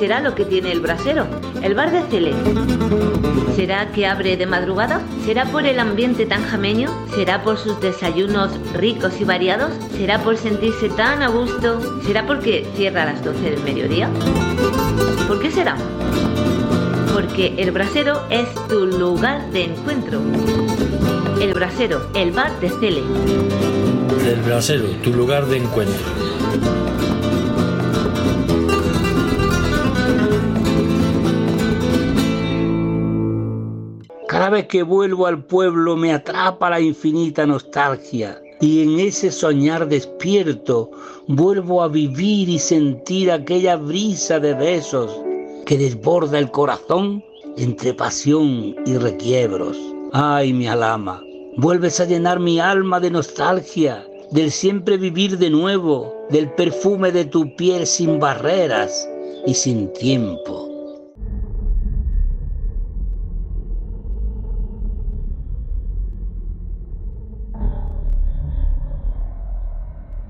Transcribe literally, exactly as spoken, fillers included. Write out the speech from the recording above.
será lo que tiene el brasero, el bar de Cele. ¿Será que abre de madrugada? ¿Será por el ambiente tan jameño? ¿Será por sus desayunos ricos y variados? ¿Será por sentirse tan a gusto? ¿Será porque cierra a las doce del mediodía? ¿Por qué será? Porque el brasero es tu lugar de encuentro. El brasero, el bar de Cele. El brasero, tu lugar de encuentro. Cada vez que vuelvo al pueblo me atrapa la infinita nostalgia y en ese soñar despierto vuelvo a vivir y sentir aquella brisa de besos que desborda el corazón entre pasión y requiebros. Ay, mi alama, vuelves a llenar mi alma de nostalgia, del siempre vivir de nuevo, del perfume de tu piel sin barreras y sin tiempo.